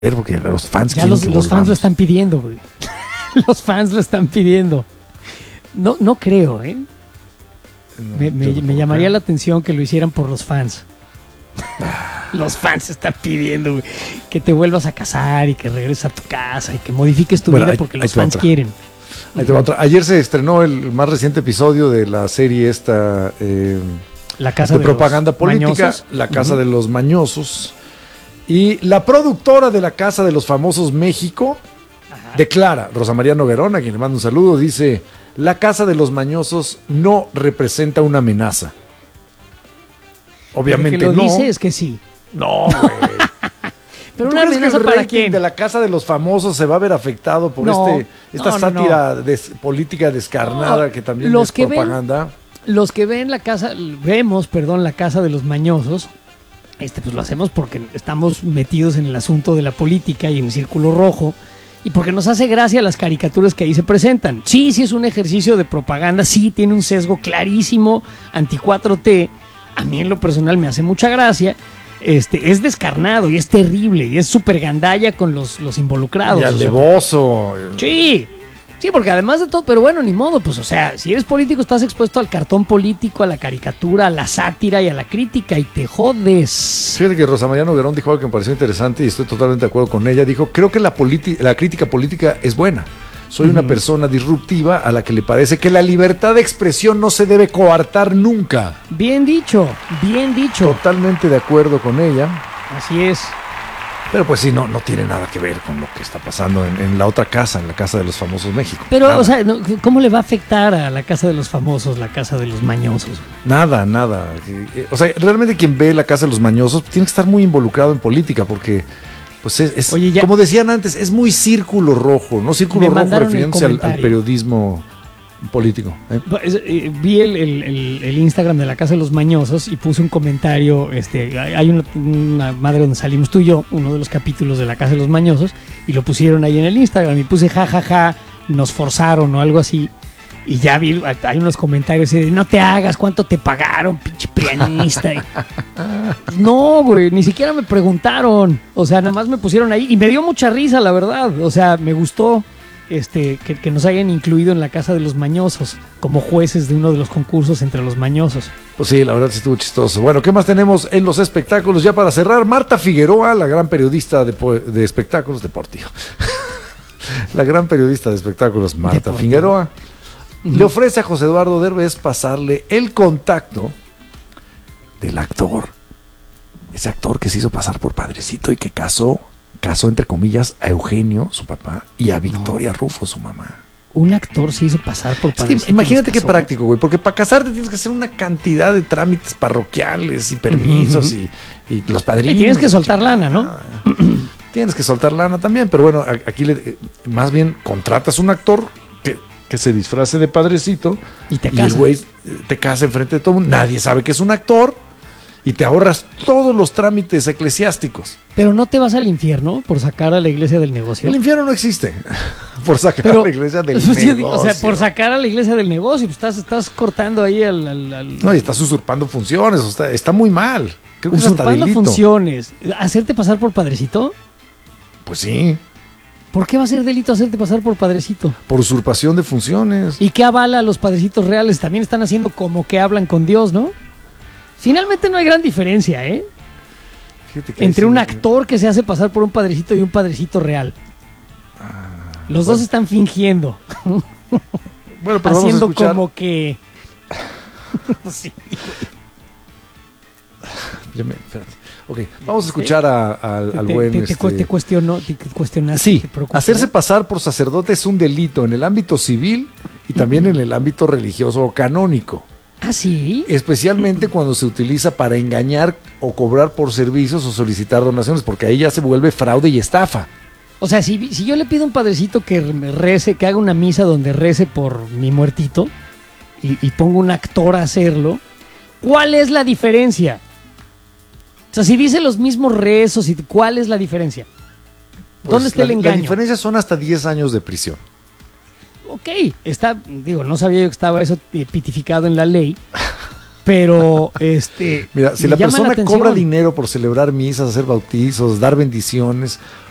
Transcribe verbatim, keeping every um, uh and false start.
porque los fans ya los, los fans lo están pidiendo, güey. Los fans lo están pidiendo. No, no creo, ¿eh? No, me me, me llamaría la atención que lo hicieran por los fans. Los fans están pidiendo, güey, que te vuelvas a casar y que regreses a tu casa y que modifiques tu bueno, vida porque hay, los hay fans otra. quieren. Ahí te va otra. Ayer se estrenó el más reciente episodio de la serie esta eh, La Casa de, de propaganda política, mañosos. La Casa uh-huh. de los Mañosos. Y la productora de La Casa de los Famosos México Ajá. declara, Rosa María Noguerón, a quien le mando un saludo, dice: La Casa de los Mañosos no representa una amenaza. Obviamente que lo no. dice es que sí. No, güey. Pero una amenaza el para quién? De La Casa de los Famosos se va a ver afectado por no, este esta no, no, sátira no. Des, política descarnada no, que también los es que propaganda. Ven, los que ven la casa, vemos, perdón, La Casa de los Mañosos, este pues lo hacemos porque estamos metidos en el asunto de la política y en el círculo rojo y porque nos hace gracia las caricaturas que ahí se presentan. Sí, sí es un ejercicio de propaganda, sí tiene un sesgo clarísimo anti cuatro T. A mí en lo personal me hace mucha gracia. Este, es descarnado y es terrible y es súper gandalla con los, los involucrados. Y alevoso. Sí, sí, porque además de todo, pero bueno, ni modo, pues o sea, si eres político estás expuesto al cartón político, a la caricatura, a la sátira y a la crítica y te jodes. Fíjate que Rosa María Noguerón dijo algo que me pareció interesante y estoy totalmente de acuerdo con ella. Dijo, creo que la, politi- la crítica política es buena. Soy una uh-huh. persona disruptiva a la que le parece que la libertad de expresión no se debe coartar nunca. Bien dicho, bien dicho. Totalmente de acuerdo con ella. Así es. Pero pues sí, no, no tiene nada que ver con lo que está pasando en, en la otra casa, en la Casa de los Famosos México. Pero, nada. o sea, ¿cómo le va a afectar a la Casa de los Famosos, la Casa de los Mañosos? Nada, nada. O sea, realmente quien ve la Casa de los Mañosos tiene que estar muy involucrado en política porque... Pues es, es Oye, como decían antes, es muy círculo rojo, ¿no? Círculo rojo refiriéndose al, al periodismo político. ¿eh? Pues, eh, vi el, el, el, el Instagram de La Casa de los Mañosos y puse un comentario. Este, hay una, una madre donde salimos tú y yo, uno de los capítulos de La Casa de los Mañosos, y lo pusieron ahí en el Instagram y puse jajaja, ja, ja, nos forzaron o algo así. Y ya vi, hay unos comentarios de no te hagas, ¿cuánto te pagaron, pinche pianista? No, güey, ni siquiera me preguntaron. O sea, nada más me pusieron ahí y me dio mucha risa, la verdad. O sea, me gustó este que, que nos hayan incluido en La Casa de los Mañosos como jueces de uno de los concursos entre los mañosos. Pues sí, la verdad sí estuvo chistoso. Bueno, ¿qué más tenemos en los espectáculos? Ya para cerrar, Marta Figueroa, la gran periodista de, de espectáculos deportivos. La gran periodista de espectáculos, Marta Deportivo. Figueroa. Uh-huh. Le ofrece a José Eduardo Derbez pasarle el contacto del actor, ese actor que se hizo pasar por padrecito y que casó, casó entre comillas a Eugenio, su papá, y a Victoria no. Rufo, su mamá. Un actor se hizo pasar por padrecito. Es que imagínate qué práctico, güey, porque para casarte tienes que hacer una cantidad de trámites parroquiales y permisos uh-huh. y, y los padrinos. Y tienes que soltar lana, ¿no? Ah, tienes que soltar lana también, pero bueno, aquí le, más bien contratas un actor que que se disfrace de padrecito y, te y el güey te casa enfrente de todo el mundo. Nadie sabe que es un actor y te ahorras todos los trámites eclesiásticos. Pero no te vas al infierno por sacar a la iglesia del negocio. El infierno no existe por sacar Pero, a la iglesia del pues, negocio. O sea, por sacar a la iglesia del negocio, pues estás, estás cortando ahí al, al, al... No, y estás usurpando funciones, o sea, está muy mal. Creo que usurpando es hasta delito. funciones. ¿Hacerte pasar por padrecito? Pues sí. ¿Por qué va a ser delito hacerte pasar por padrecito? Por usurpación de funciones. ¿Y qué avala a los padrecitos reales? También están haciendo como que hablan con Dios, ¿no? Finalmente no hay gran diferencia, ¿eh? Entre un actor que se hace pasar por un padrecito y un padrecito real. Ah, los bueno. dos están fingiendo. Bueno, pero haciendo vamos a escuchar... como que... sí. Ya me, espérate. Ok, vamos a escuchar a, a, al te, buen... Te, te, este... te cuestionó, te cuestionaste. Sí, te hacerse pasar por sacerdote es un delito en el ámbito civil y también en el ámbito religioso o canónico. ¿Ah, sí? Especialmente cuando se utiliza para engañar o cobrar por servicios o solicitar donaciones, porque ahí ya se vuelve fraude y estafa. O sea, si, si yo le pido a un padrecito que rece, que haga una misa donde rece por mi muertito y, y pongo un actor a hacerlo, ¿cuál es la diferencia? O sea, si dice los mismos rezos, ¿cuál es la diferencia? ¿Dónde pues está la, el engaño? La diferencia son hasta diez años de prisión. Ok, está, digo, no sabía yo que estaba eso pitificado en la ley, pero este... Mira, si la persona la cobra dinero por celebrar misas, hacer bautizos, dar bendiciones